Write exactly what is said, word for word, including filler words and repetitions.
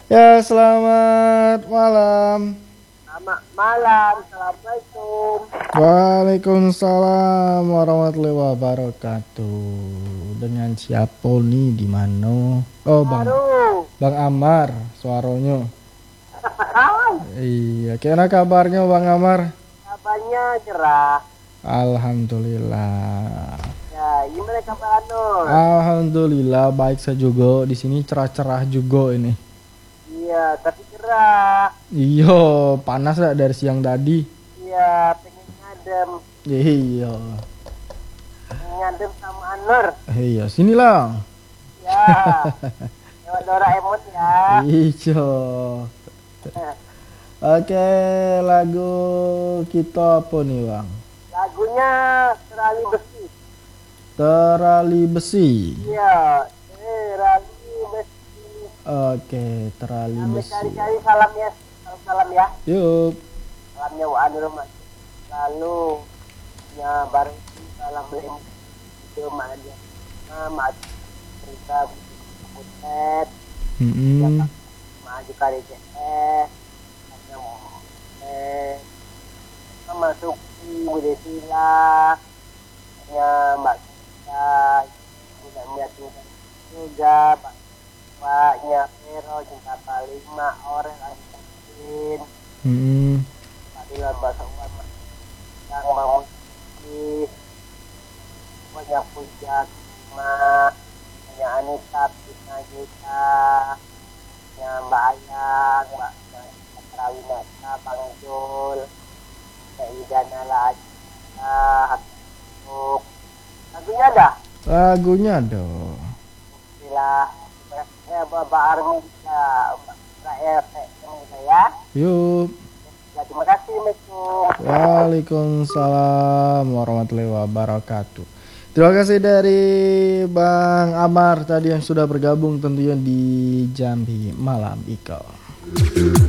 Ya, selamat malam. Selamat malam, assalamualaikum. Waalaikumsalam warahmatullahi wabarakatuh. Dengan siapa nih di mana? Oh, Bang Baru. Bang Amar, suaranya. Iya, gimana kabarnya Bang Amar? Kabarnya cerah. Alhamdulillah. Ya, gimana kabar Anur? Alhamdulillah baik saya juga. Di sini cerah-cerah juga ini. Iya, tapi cerah. Iya, panas lah dari siang tadi. Iya, pengen ngadem. Iya. Pengen ngadem sama Anur. Iya, sinilah. Ya, lewat Doraemon ya. Iya. Oke, lagu kita apa nih Bang? Lagunya Terali Besi. Terali Besi. Iya, Terali Besi. Oke, Terali Kami Besi. cari-cari salam ya. Salam-salam ya. Yuk. Salamnya Wa Anur Mas. Lalu ya bareng salam beli itu makanya mak cerita butet ya Mm-mm. maju kali eh hanya eh masuk di bude sila ya mbak kita juga meyakinkan juga pak paknya Vero cinta paling mak orang anjing Mm-mm. pak Dilan bahasa uang yang mau di banyak puja ma hanya Anita Pisna Juta ya Mbak Ayang Mbak Prawinata Bang Jul Mbak Ida Nala Aja Hakuk lagunya ada Lagunya dong. istilah eh Bapak Armi bisa Mbak R T ya Yuk. ya terima kasih Assalamualaikum. Waalaikumsalam warahmatullahi wabarakatuh. Terima kasih dari Bang Amar tadi yang sudah bergabung tentunya di Jambi Malam Iko.